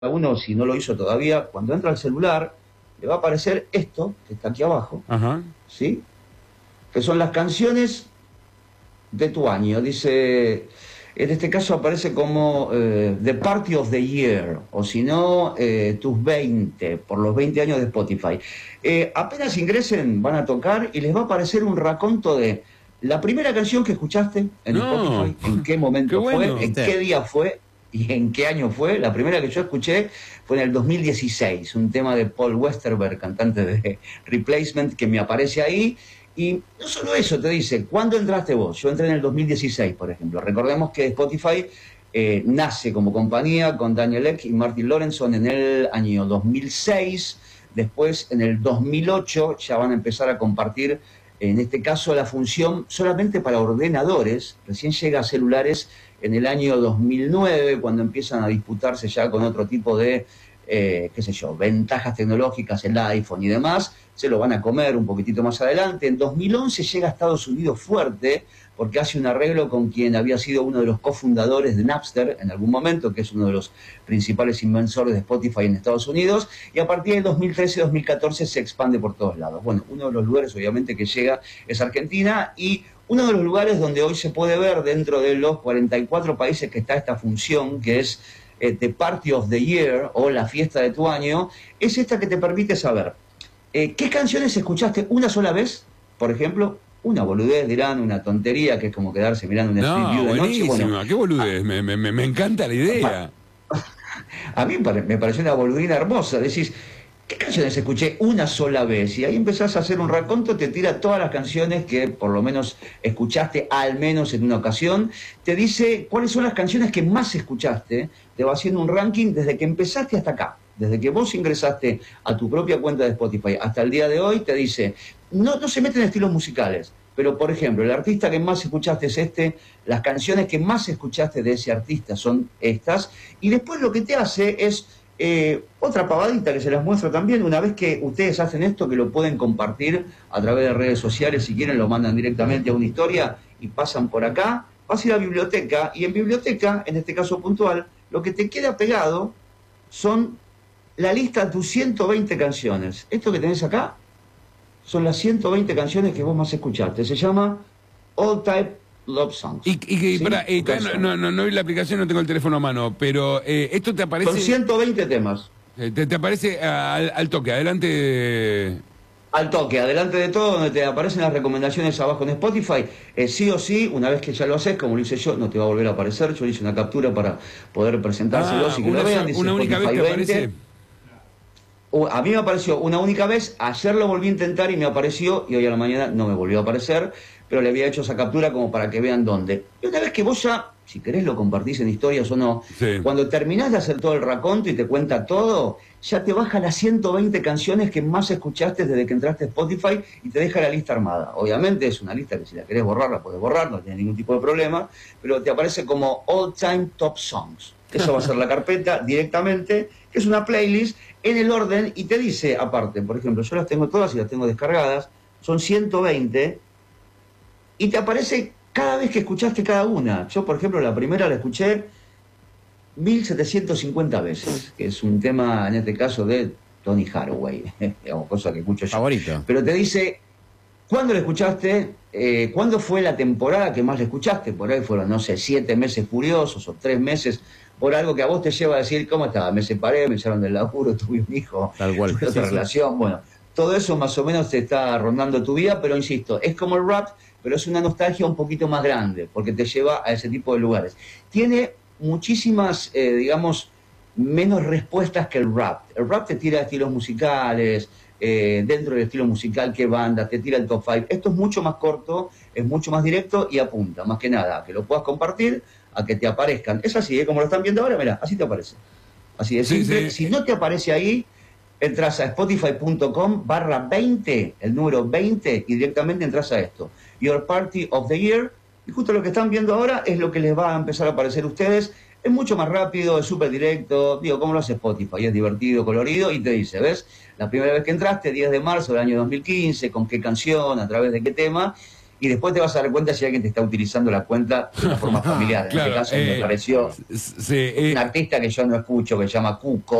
uno, si no lo hizo todavía, cuando entra al celular, le va a aparecer esto, que está aquí abajo, Ajá. ¿sí? Que son las canciones de tu año. Dice, en este caso aparece como The Party of the Year, o si no, tus 20, por los 20 años de Spotify. Apenas ingresen, van a tocar y les va a aparecer un raconto de la primera canción que escuchaste en No, Spotify, en qué qué momento fue, bueno. en qué día fue y en qué año fue. La primera que yo escuché fue en el 2016, un tema de Paul Westerberg, cantante de Replacement, que me aparece ahí. Y no solo eso, te dice, ¿cuándo entraste vos? Yo entré en el 2016, por ejemplo. Recordemos que Spotify nace como compañía con Daniel Ek y Martin Lorentzon en el año 2006. Después, en el 2008, ya van a empezar a compartir, en este caso, la función solamente para ordenadores. Recién llega a celulares en el año 2009, cuando empiezan a disputarse ya con otro tipo de, qué sé yo, ventajas tecnológicas, el iPhone y demás. Se lo van a comer un poquitito más adelante. En 2011 llega a Estados Unidos fuerte, porque hace un arreglo con quien había sido uno de los cofundadores de Napster en algún momento, que es uno de los principales inversores de Spotify en Estados Unidos, y a partir del 2013-2014 se expande por todos lados. Bueno, uno de los lugares obviamente que llega es Argentina, y uno de los lugares donde hoy se puede ver dentro de los 44 países que está esta función, que es The Party of the Year, o la fiesta de tu año, es esta que te permite saber ¿qué canciones escuchaste una sola vez? Por ejemplo, una boludez, dirán, una tontería, que es como quedarse mirando un Street No, View de noche. buenísima. Bueno, Qué boludez. Me encanta la idea. a mí me pareció una boludina hermosa. Decís, ¿qué canciones escuché una sola vez? Y ahí empezás a hacer un raconto, te tira todas las canciones que por lo menos escuchaste al menos en una ocasión. Te dice cuáles son las canciones que más escuchaste. Te va haciendo un ranking desde que empezaste hasta acá. Desde que vos ingresaste a tu propia cuenta de Spotify hasta el día de hoy, te dice, no se meten en estilos musicales, pero por ejemplo, el artista que más escuchaste es este, las canciones que más escuchaste de ese artista son estas, y después lo que te hace es otra pavadita que se las muestro también, una vez que ustedes hacen esto, que lo pueden compartir a través de redes sociales, si quieren lo mandan directamente a una historia y pasan por acá, vas a ir a biblioteca, y en biblioteca, en este caso puntual, lo que te queda pegado son la lista de tus 120 canciones. Esto que tenés acá son las 120 canciones que vos más escuchaste. Se llama All Type Love Songs. ¿Sí? Pará, no vi la aplicación, no tengo el teléfono a mano, pero esto te aparece... Son 120 temas. Te aparece al toque, adelante... Al toque, adelante de todo, donde te aparecen las recomendaciones abajo en Spotify, sí o sí, una vez que ya lo haces, como lo hice yo, no te va a volver a aparecer. Yo hice una captura para poder presentárselos y que lo vean. Dice una única vez Spotify que 20. aparece... A mí me apareció una única vez, ayer lo volví a intentar y me apareció, y hoy a la mañana no me volvió a aparecer, pero le había hecho esa captura como para que vean dónde. Y una vez que vos ya, si querés lo compartís en historias o no, Sí. cuando terminás de hacer todo el raconto y te cuenta todo, ya te baja las 120 canciones que más escuchaste desde que entraste a Spotify y te deja la lista armada. Obviamente es una lista que si la querés borrar, la podés borrar, no tiene ningún tipo de problema, pero te aparece como All Time Top Songs. Eso va a ser la carpeta directamente, que es una playlist en el orden, y te dice, aparte, por ejemplo, yo las tengo todas y las tengo descargadas, son 120, y te aparece cada vez que escuchaste cada una. Yo, por ejemplo, la primera la escuché 1750 veces, que es un tema, en este caso, de Tony Haraway, digamos, cosa que escucho yo. Favorito. Pero te dice, ¿cuándo la escuchaste? ¿Cuándo fue la temporada que más la escuchaste? Por ahí fueron, no sé, 7 meses furiosos o 3 meses, por algo que a vos te lleva a decir, ¿cómo estaba? Me separé, me echaron del laburo, tuve un hijo, Tal cual. tuve otra relación, bueno, todo eso más o menos te está rondando tu vida, pero insisto, es como el rap, pero es una nostalgia un poquito más grande, porque te lleva a ese tipo de lugares. Tiene muchísimas, digamos, menos respuestas que el rap. El rap te tira estilos musicales, dentro del estilo musical, qué banda, te tira el top 5. Esto es mucho más corto, es mucho más directo y apunta, más que nada, a que lo puedas compartir, a que te aparezcan. Es así, como lo están viendo ahora, mirá, así te aparece. Así de simple. Sí. Si no te aparece ahí, entras a spotify.com/20, el número 20, y directamente entras a esto. Your Party of the Year, y justo lo que están viendo ahora es lo que les va a empezar a aparecer a ustedes. Es mucho más rápido, es súper directo, digo, ¿cómo lo hace Spotify? Es divertido, colorido, y te dice, ¿ves? La primera vez que entraste, 10 de marzo del año 2015, con qué canción, a través de qué tema, y después te vas a dar cuenta si alguien te está utilizando la cuenta de una forma familiar. En Claro, este caso me pareció un artista que yo no escucho, que se llama Cuco,